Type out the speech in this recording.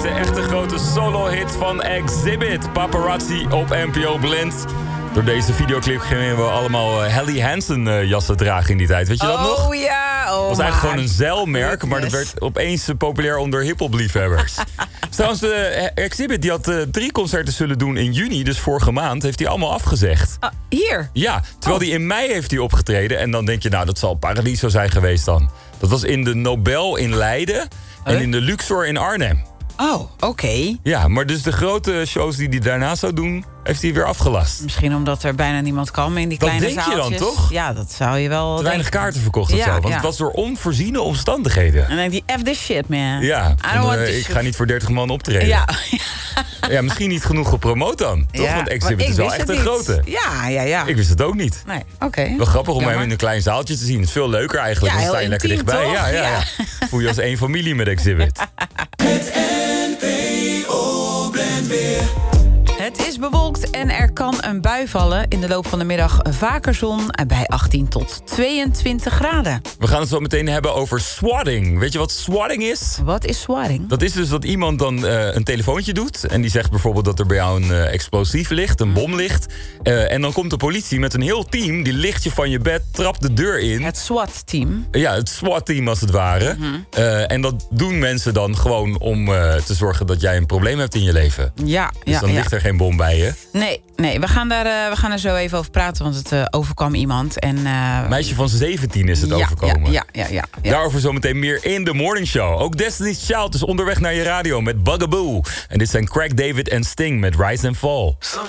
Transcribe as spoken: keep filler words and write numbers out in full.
eerste echte grote solo-hit van Exhibit. Paparazzi op N P O Blind. Door deze videoclip gingen we allemaal Helly Hansen uh, jassen dragen in die tijd. Weet je dat oh, nog? Oh ja, oh Het was eigenlijk gewoon een zeilmerk, maar dat werd opeens uh, populair onder hiphop-liefhebbers. Trouwens, uh, Exhibit die had uh, drie concerten zullen doen in juni, dus vorige maand, heeft hij allemaal afgezegd. Uh, hier? Ja, terwijl oh. die in mei heeft hij opgetreden. En dan denk je, nou, dat zal Paradiso zijn geweest dan. Dat was in de Nobel in Leiden en huh? in de Luxor in Arnhem. Oh, oké. Okay. Ja, maar dus de grote shows die hij daarna zou doen, heeft hij weer afgelast. Misschien omdat er bijna niemand kwam in die kleine zaaltjes. Dat denk zaaltjes. je dan toch? Ja, dat zou je wel Te weinig denken. kaarten verkocht of ja, zo. Want ja. het was door onvoorziene omstandigheden. En dan denk je, F this shit, man. Ja, I don't want uh, this ik shit. ga niet voor dertig man optreden. Ja. Ja, misschien niet genoeg gepromoot dan. Toch? Ja, Want Exhibit is wel echt een grote. Ja, ja, ja. Ik wist het ook niet. Nee, oké. Okay. Wel grappig om Jammer. hem in een klein zaaltje te zien. Het is veel leuker eigenlijk. Ja, dan sta je heel lekker intiem, dichtbij. toch? Ja, ja, ja. Ja. Voel je als één familie met Exhibit. Het N P O Blendweer. Het is bewolkt en er kan een bui vallen. In de loop van de middag vaker zon bij achttien tot tweeëntwintig graden. We gaan het zo meteen hebben over swatting. Weet je wat swatting is? Wat is swatting? Dat is dus dat iemand dan uh, een telefoontje doet. En die zegt bijvoorbeeld dat er bij jou een uh, explosief ligt, een bom ligt. Uh, en dan komt de politie met een heel team. Die licht je van je bed, trapt de deur in. Het SWAT-team. Ja, het SWAT-team als het ware. Mm-hmm. Uh, en dat doen mensen dan gewoon om uh, te zorgen dat jij een probleem hebt in je leven. Ja, dus ja, dan ja. ligt er geen bom bij je. Nee, nee we, gaan daar, uh, we gaan er zo even over praten, want het uh, overkwam iemand. En, uh, meisje van zeventien is het ja, overkomen. Ja, ja, ja, ja, ja. Daarover zometeen meer in de Morning Show. Ook Destiny's Child is onderweg naar je radio met Bugaboo. En dit zijn Craig David en Sting met Rise and Fall.